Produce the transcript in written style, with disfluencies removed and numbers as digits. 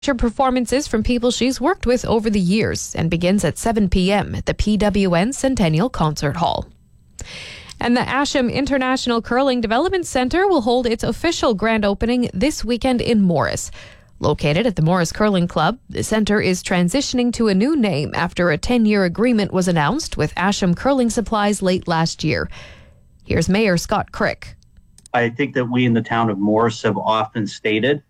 performances from people she's worked with over the years and begins at 7 p.m. at the PWN Centennial Concert Hall. And the Ascham International Curling Development Centre will hold its official grand opening this weekend in Morris. Located at the Morris Curling Club, the centre is transitioning to a new name after a 10-year agreement was announced with Ascham Curling Supplies late last year. Here's Mayor Scott Crick. I think that we in the town of Morris have often stated